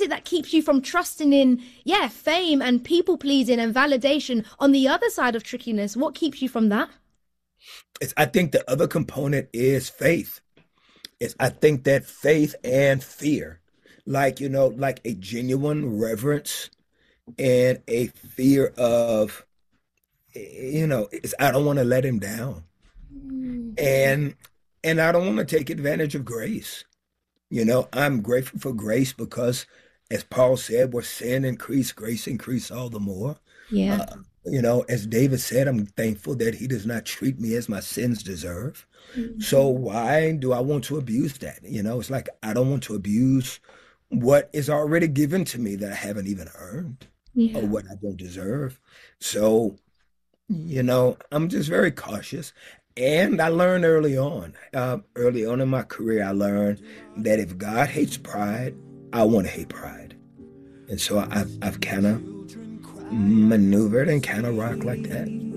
is it that keeps you from trusting in, fame and people pleasing and validation on the other side of trickiness? What keeps you from that? I think the other component is faith. I think that faith and fear, like a genuine reverence and a fear of, I don't want to let him down. And I don't want to take advantage of grace. I'm grateful for grace because, as Paul said, where sin increased, grace increased all the more. Yeah. As David said, I'm thankful that he does not treat me as my sins deserve. So Mhm. why do I want to abuse that? It's like I don't want to abuse what is already given to me that I haven't even earned or Yeah. what I don't deserve. So, I'm just very cautious. And I learned early on in my career, I learned that if God hates pride, I want to hate pride. And so I've kind of maneuvered and kind of rocked like that.